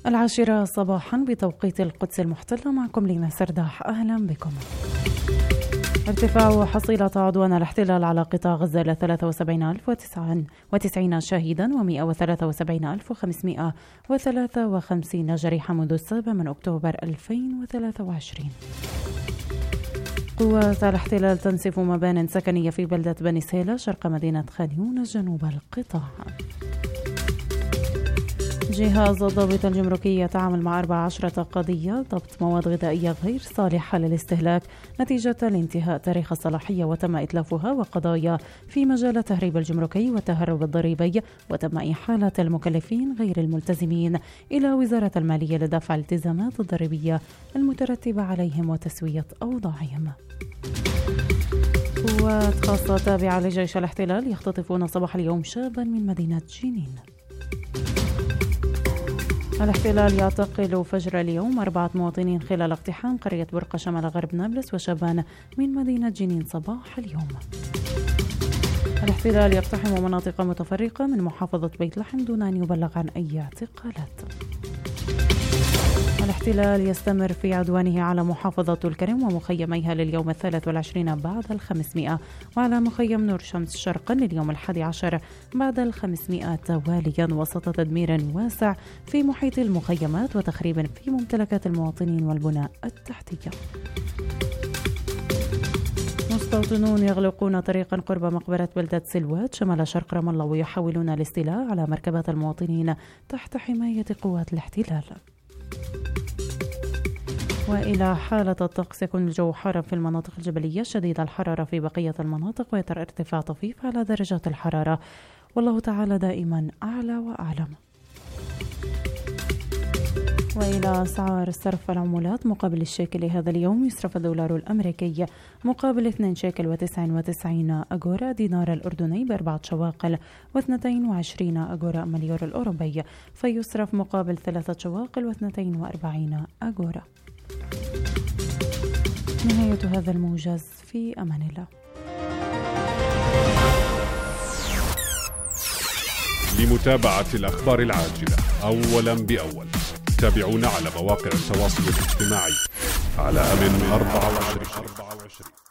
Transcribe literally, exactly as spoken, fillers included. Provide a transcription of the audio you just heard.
العاشرة صباحا بتوقيت القدس المحتلة. معكم لينا سرداح، أهلا بكم. ارتفاع حصيلة عدوان الاحتلال على قطاع غزة إلى ثلاثة وسبعين ألف وتسعين شهيدا ومئة وثلاثة وسبعين ألف وخمسمئة وثلاثة وخمسين جريحا منذ السابع من أكتوبر ألفين وثلاثة وعشرين. قوات الاحتلال تنسف مبان سكنية في بلدة بني سهيلة شرق مدينة خان يونس جنوب القطاع. جهاز الضابط الجمركي يتعامل مع أربع عشرة قضية ضبط مواد غذائية غير صالحة للاستهلاك نتيجة لانتهاء تاريخ الصلاحية وتم إتلافها، وقضايا في مجال التهريب الجمركي والتهرب الضريبي وتم إحالة المكلفين غير الملتزمين إلى وزارة المالية لدفع الالتزامات الضريبية المترتبة عليهم وتسوية أوضاعهم. قوات خاصة تابعة لجيش الاحتلال يختطفون صباح اليوم شابا من مدينة جنين. الاحتلال يعتقل فجر اليوم أربعة مواطنين خلال اقتحام قرية برقة شمال غرب نابلس وشبان من مدينة جنين صباح اليوم. الاحتلال يقتحم مناطق متفرقة من محافظة بيت لحم دون أن يبلغ عن أي اعتقالات. الاحتلال يستمر في عدوانه على محافظة الكرم ومخيميها لليوم الثالث والعشرين بعد الخمسمائة، وعلى مخيم نور شمس شرقا لليوم الحادي عشر بعد الخمسمائة تواليا، وسط تدمير واسع في محيط المخيمات وتخريب في ممتلكات المواطنين والبناء التحتية. مستوطنون يغلقون طريقا قرب مقبرة بلدة سلوات شمال شرق رام الله ويحاولون الاستيلاء على مركبات المواطنين تحت حماية قوات الاحتلال. وإلى حالة الطقس، يكون الجو حارا في المناطق الجبلية شديد الحرارة في بقية المناطق، ويتر ارتفاع طفيف على درجات الحرارة، والله تعالى دائما أعلى وأعلم. وإلى أسعار الصرف والعملات، مقابل الشيكل هذا اليوم يصرف الدولار الأمريكي مقابل اثنين شيكل وتسعة وتسعين أغورا، دينار الأردني بأربعة شواقل واثنتين وعشرين أغورا، أما اليورو الأوروبي فيصرف مقابل ثلاثة شواقل واثنتين وأربعين أغورا. نهاية هذا الموجز، في أمان الله. لمتابعة الأخبار العاجلة أولا بأول، تابعونا على مواقع التواصل الاجتماعي على أمن أربعة وعشرين.